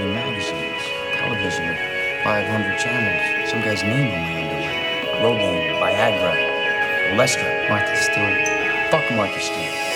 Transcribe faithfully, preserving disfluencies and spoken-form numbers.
thirty magazines, television with five hundred channels, some guy's name on my underwear. Rogaine, Viagra, Olestra. Martha Stewart. Fuck Martha Stewart.